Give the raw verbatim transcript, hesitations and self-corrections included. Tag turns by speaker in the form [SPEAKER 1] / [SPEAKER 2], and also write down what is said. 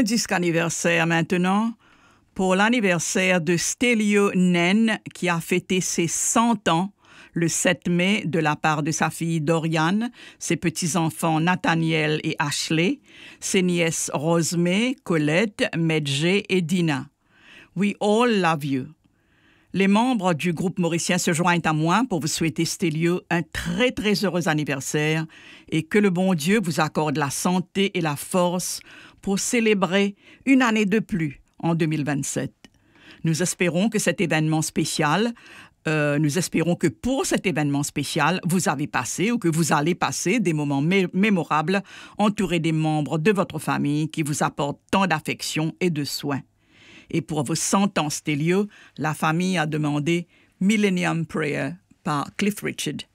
[SPEAKER 1] un disque anniversaire maintenant pour l'anniversaire de Stélio Nen qui a fêté ses cent ans le sept mai de la part de sa fille Doriane, ses petits-enfants Nathaniel et Ashley, ses nièces Rosemée, Colette, Medjé et Dina. We all love you. Les membres du groupe mauricien se joignent à moi pour vous souhaiter, Stélio, un très très heureux anniversaire et que le bon Dieu vous accorde la santé et la force pour célébrer une année de plus en deux mille vingt-sept. Nous espérons que cet événement spécial, euh, nous espérons que pour cet événement spécial, vous avez passé ou que vous allez passer des moments mé- mémorables entourés des membres de votre famille qui vous apportent tant d'affection et de soins. Et pour vos cent ans, Stélio, la famille a demandé Millennium Prayer par Cliff Richard.